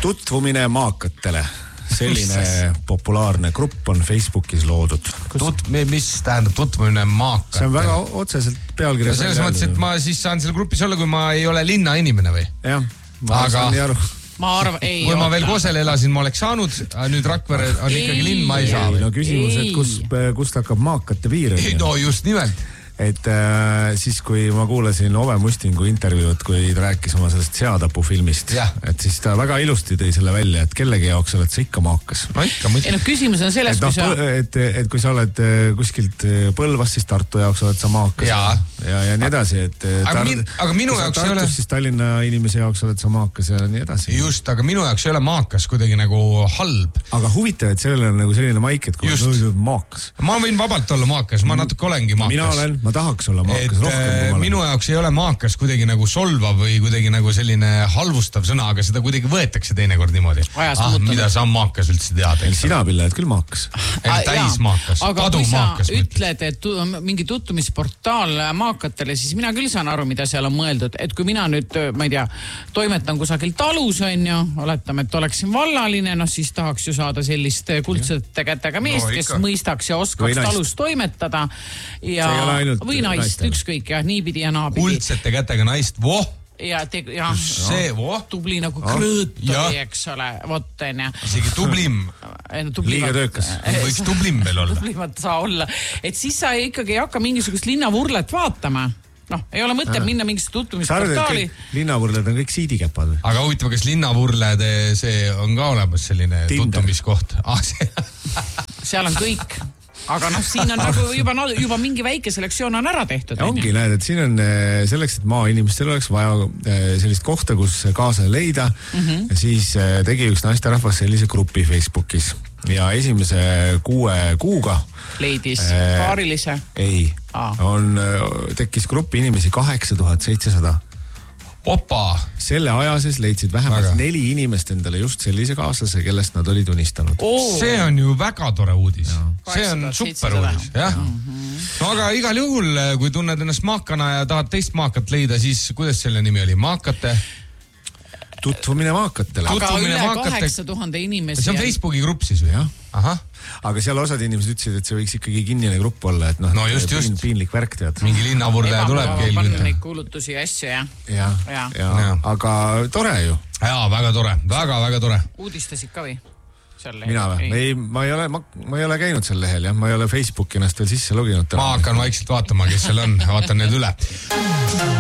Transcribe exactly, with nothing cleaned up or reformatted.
Tutvumine maakatele. Selline populaarne grupp on Facebookis loodud. Tut, mis tähendab tutvumine maakatele? See on väga otseselt pealkirjas. Selles mõttes, et ma siis saan selle grupis olla, kui ma ei ole linna inimene või? Jah, ma Aga... saan nii aru. Ma arvan, ei kui ma oota. veel Kosel elasin, ma oleks saanud, nüüd Rakvere on ei, ikkagi linn, ma ei saa. No küsimus, et kus, kust hakkab maakate piir? No just nimelt. Et äh, siis, kui ma kuulasin Ove Mustingu intervjuud, kui ta rääkis oma sellest seatapu filmist, ja. Et siis ta väga ilusti tõi selle välja, et kellegi jaoks oled sa ikka maakas. No ikka, mõtlen. Ei, no küsimus on selles, et, kui no, sa... Et, et kui sa oled kuskilt Põlvast, siis Tartu jaoks oled sa maakas. Ja, ja, ja nii edasi. Et aga, tar... min, aga minu jaoks Tartus, ei ole... siis Tallinna inimese jaoks oled sa maakas ja nii edasi. Just, aga minu jaoks ei ole maakas kuidagi nagu halb. Aga huvitav, et sellel on nagu selline maik, et kui on maakas. Ma võin vabalt olla maakas, ma natuke olengi maakas. Mina olen, ma tahaks olla maakas. Et minu jaoks ei ole maakas kuidagi nagu solvav või kuidagi nagu selline halvustav sõna, aga seda kuidagi võetakse teinekord niimoodi. Ah, mida sa maakas üldse tead? Sina Pille, et küll maakas. Täis maakas, aga kui sa maakas, ütled, et tu, mingi tutvumisportaal maakatele, siis mina küll saan aru, mida seal on mõeldud. Et kui mina nüüd, ma ei tea, toimetan kusagil talus, on ju, oletame, et oleksin vallaline, no siis tahaks ju saada sellist kuldsete kätega meest, no, kes mõistaks ja oskaks talus toimetada. Ja, või naist, ükskõik, ja niipidi ja naapidi. Kuldsete kätega naist, voh! Ja, te, ja see, voh! Tubli nagu krõõtari, eks ole, vot on ja. Isegi tublim. Liiga töökas. Võiks tublim veel olla. Tublimat saa olla. Et siis sa ikkagi ei hakka mingisugust linnavurlet vaatama. Noh, ei ole mõte minna mingisse tutvumisportaali. Linnavurled on kõik siidikäpad. Aga huvitav, kas linnavurled, see on ka olemas selline tutvumiskoht? Ah, see... seal on kõik. Aga noh, siin on nagu juba, juba mingi väike selektsioon on ära tehtud. Ja ongi, näed, et siin on selleks, et maainimestel oleks vaja sellist kohta, kus kaasa leida. Mm-hmm. Ja siis tegi üks naisterahvas sellise grupi Facebookis. Ja esimese kuue kuuga leidis äh, paarilise? Ei, ah. on, tekkis grupi inimesi kaheksa tuhat seitsesada. Opa! Selle aja sees leidsid vähemalt väga. neli inimest endale just sellise kaaslase, kellest nad olid unistanud. Oh. See on ju väga tore uudis. Ja. See on super uudis. Jah. Mm-hmm. No aga igal juhul, kui tunned ennast maakana ja tahad teist maakat leida, siis kuidas selle nimi oli? Maakate? Tutvumine maakatele. Aga Tutvumine üle maakate... kaheksa tuhande inimesi. See on Facebooki grupp siis või? Jah. Aha. Aga seal osad inimesed ütlesid, et see võiks ikkagi kinnine grupp olla, et noh, no just, just. piinlik värk tead. Mingi linnavurleja tuleb keelmine. Panna neid kuulutusi ja asju, jah. Ja, ja. ja. ja. Aga tore ju. Jaa, väga tore. Väga, väga tore. Uudistasid ka või? Mina või? Ei, ma ei ole, ma, ma ei ole käinud seal lehel, jah. Ma ei ole Facebooki ennast veel sisse loginud. Ma hakkan vaikselt vaatama, kes seal on. Vaatan need üle.